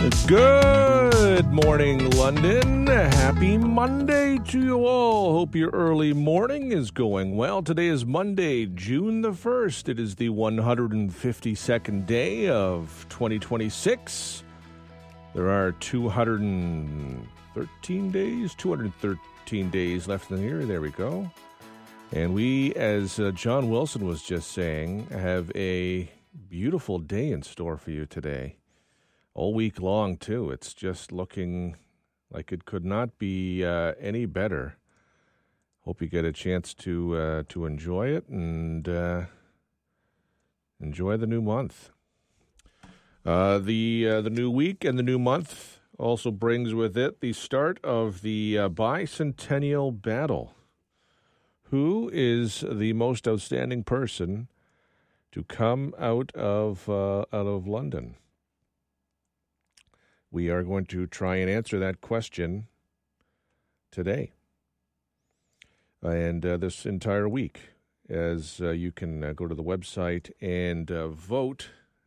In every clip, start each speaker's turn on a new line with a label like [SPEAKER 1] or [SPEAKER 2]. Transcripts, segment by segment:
[SPEAKER 1] Good morning, London. Happy Monday to you all. Hope your early morning is going well. Today is Monday, June the 1st. It is the 152nd day of 2026. There are 213 days left in the year. There we go. And we, as John Wilson was just saying, have a beautiful day in store for you today. All week long, too. It's just looking like it could not be any better. Hope you get a chance to enjoy it and enjoy the new month. The new week and the new month also brings with it the start of the bicentennial battle. Who is the most outstanding person to come out of London? We are going to try and answer that question today and this entire week, as you can go to the website and vote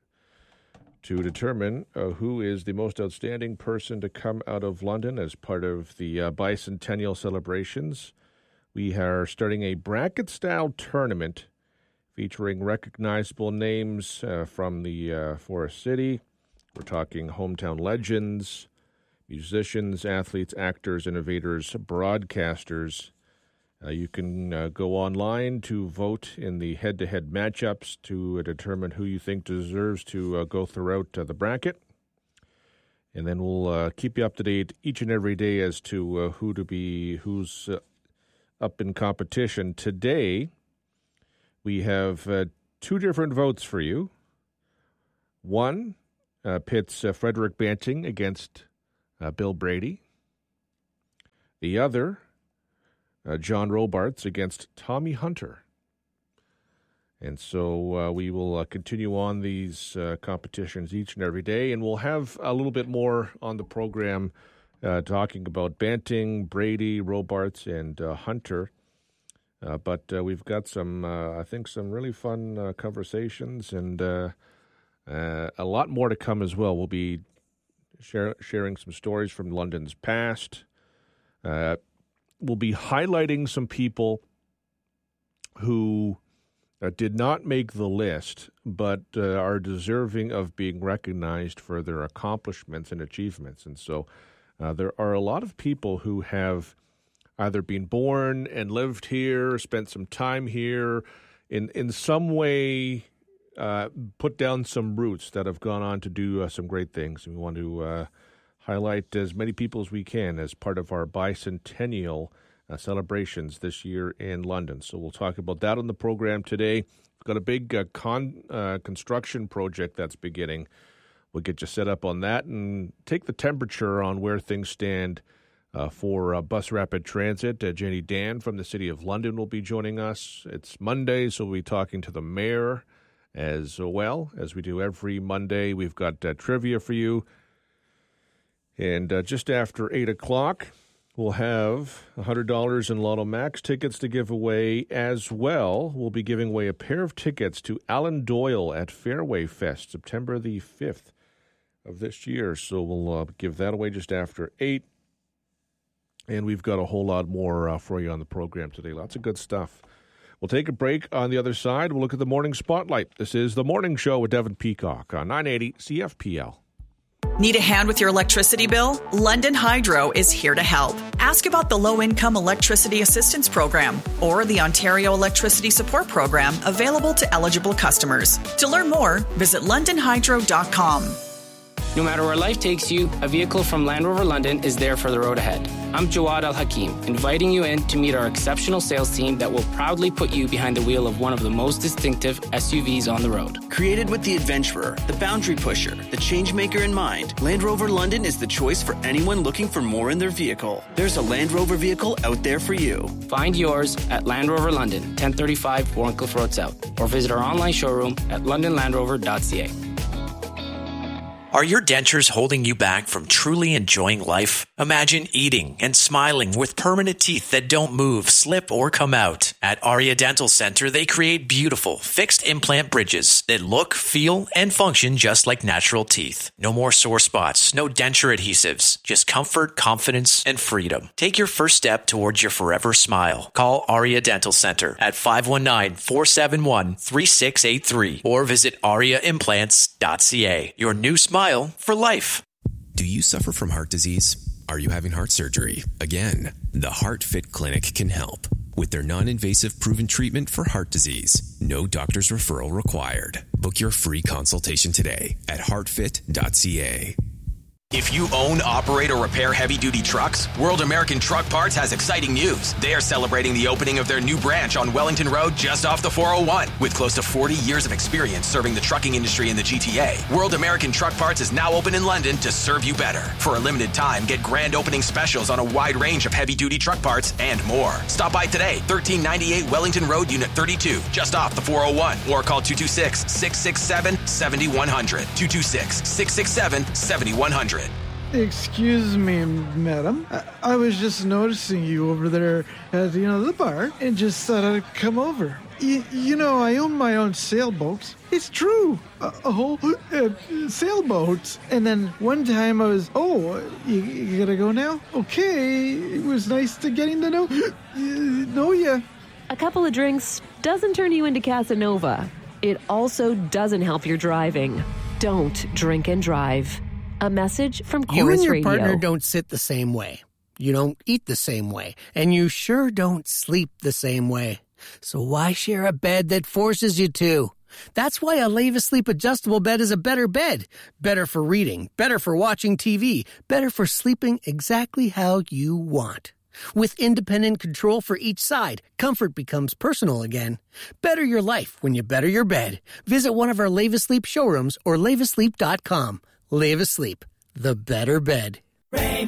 [SPEAKER 1] to determine who is the most outstanding person to come out of London as part of the bicentennial celebrations. We are starting a bracket-style tournament featuring recognizable names from the Forest City. We're talking hometown legends, musicians, athletes, actors, innovators, broadcasters. You can go online to vote in the head-to-head matchups to determine who you think deserves to go throughout the bracket. And then we'll keep you up to date each and every day as to who's up in competition. Today, we have two different votes for you. One pits Frederick Banting against Bill Brady. The other, John Robarts against Tommy Hunter. And so we will continue on these competitions each and every day, and we'll have a little bit more on the program talking about Banting, Brady, Robarts, and Hunter. But we've got some really fun conversations and a lot more to come as well. We'll be sharing some stories from London's past. We'll be highlighting some people who did not make the list, but are deserving of being recognized for their accomplishments and achievements. And so there are a lot of people who have either been born and lived here, spent some time here, in some way put down some roots that have gone on to do some great things. And we want to highlight as many people as we can as part of our bicentennial celebrations this year in London. So we'll talk about that on the program today. We've got a big construction project that's beginning. We'll get you set up on that and take the temperature on where things stand for Bus Rapid Transit. Jenny Dan from the City of London will be joining us. It's Monday, so we'll be talking to the mayor as well, as we do every Monday. We've got trivia for you. And just after 8 o'clock, we'll have $100 in Lotto Max tickets to give away as well. We'll be giving away a pair of tickets to Alan Doyle at Fairway Fest, September the 5th of this year. So we'll give that away just after 8. And we've got a whole lot more for you on the program today. Lots of good stuff. We'll take a break. On the other side, we'll look at the Morning Spotlight. This is The Morning Show with Devin Peacock on 980 CFPL.
[SPEAKER 2] Need a hand with your electricity bill? London Hydro is here to help. Ask about the Low-Income Electricity Assistance Program or the Ontario Electricity Support Program available to eligible customers. To learn more, visit londonhydro.com.
[SPEAKER 3] No matter where life takes you, a vehicle from Land Rover London is there for the road ahead. I'm Jawad Al-Hakim, inviting you in to meet our exceptional sales team that will proudly put you behind the wheel of one of the most distinctive SUVs on the road.
[SPEAKER 4] Created with the adventurer, the boundary pusher, the changemaker in mind, Land Rover London is the choice for anyone looking for more in their vehicle. There's a Land Rover vehicle out there for you. Find yours at Land Rover London, 1035 Warncliffe Road South, or visit our online showroom at londonlandrover.ca.
[SPEAKER 5] Are your dentures holding you back from truly enjoying life? Imagine eating and smiling with permanent teeth that don't move, slip, or come out. At Aria Dental Center, they create beautiful, fixed implant bridges that look, feel, and function just like natural teeth. No more sore spots, no denture adhesives, just comfort, confidence, and freedom. Take your first step towards your forever smile. Call Aria Dental Center at 519-471-3683 or visit ariaimplants.ca. Your new smile for life.
[SPEAKER 6] Do you suffer from heart disease? Are you having heart surgery? Again, the HeartFit Clinic can help with their non-invasive proven treatment for heart disease. No doctor's referral required. Book your free consultation today at heartfit.ca.
[SPEAKER 7] If you own, operate, or repair heavy-duty trucks, World American Truck Parts has exciting news. They are celebrating the opening of their new branch on Wellington Road just off the 401. With close to 40 years of experience serving the trucking industry in the GTA, World American Truck Parts is now open in London to serve you better. For a limited time, get grand opening specials on a wide range of heavy-duty truck parts and more. Stop by today, 1398 Wellington Road, Unit 32, just off the 401, or call 226-667-7100. 226-667-7100.
[SPEAKER 8] Excuse me, madam. I was just noticing you over there at, the bar and just thought I'd come over. I own my own sailboats. It's true. A whole sailboats. And then one time I was, you gotta go now? Okay. It was nice to getting to know you.
[SPEAKER 9] A couple of drinks doesn't turn you into Casanova. It also doesn't help your driving. Don't drink and drive. A message from Chorus Radio.
[SPEAKER 10] You and your partner don't sit the same way. You don't eat the same way. And you sure don't sleep the same way. So why share a bed that forces you to? That's why a Leva Sleep adjustable bed is a better bed. Better for reading, better for watching TV, better for sleeping exactly how you want. With independent control for each side, comfort becomes personal again. Better your life when you better your bed. Visit one of our Leva Sleep showrooms or levasleep.com. Leva Sleep, the better bed.